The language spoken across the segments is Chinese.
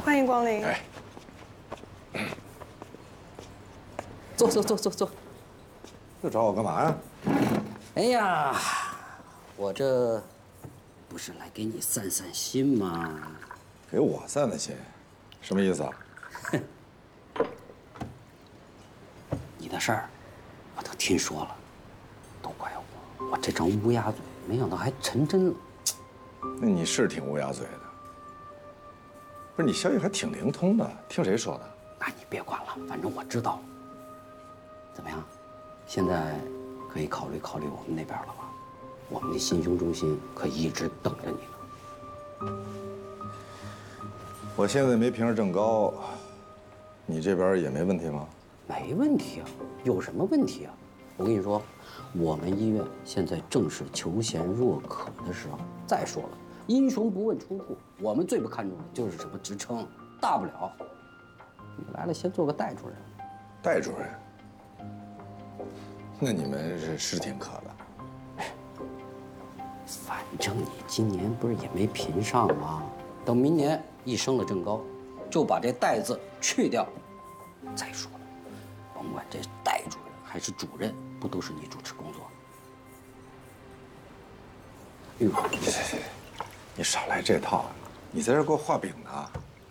欢迎光临。 哎， 坐。 又找我干嘛呀？ 哎呀，我这不是来给你散散心吗？ 给我散散心，什么意思啊？ 你的事儿我都听说了，都怪我这张乌鸦嘴，没想到还成真了。 那你是挺乌鸦嘴的，不是你消息还挺灵通的，听谁说的？ 那你别管了，反正我知道。怎么样？现在可以考虑考虑我们那边了吧？我们的心胸中心可一直等着你呢。 我现在没评上正高，你这边也没问题吗？ 没问题啊，有什么问题啊？我跟你说，我们医院现在正是求贤若渴的时候。再说了，英雄不问出处，我们最不看重的就是什么职称，大不了你来了先做个代主任。 代主任？那你们是挺可的。 反正你今年不是也没评上吗？等明年一升了正高，就把这代字去掉。再说了，甭管这代主任还是主任，不都是你主持工作？ 你少来这套，你在这给我画饼呢？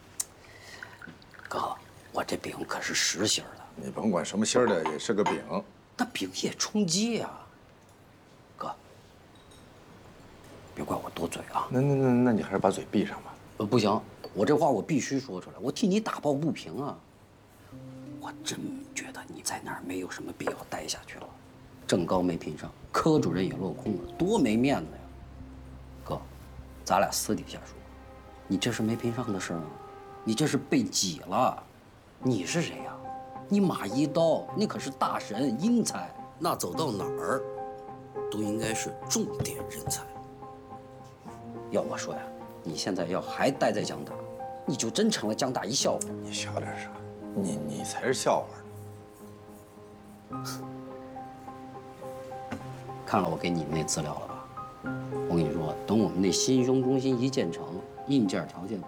哥，我这饼可是实心的。 你甭管什么芯儿的，也是个饼。 那饼也充饥呀，哥，别怪我多嘴啊。 那你还是把嘴闭上吧。 不行，我这话我必须说出来，我替你打抱不平啊。我真觉得你在那儿没有什么必要待下去了，正高没评上，科主任也落空了，多没面子呀。哥，咱俩私底下说，你这是没评上的事儿吗？你这是被挤了。你是谁呀？你马一刀，那可是大神英才，那走到哪儿都应该是重点人才。要我说呀，你现在要还待在江大，你就真成了江大一笑话。 你笑点啥？你才是笑话呢。 看了我给你那资料了吧？我跟你说，等我们那心胸中心一建成，硬件条件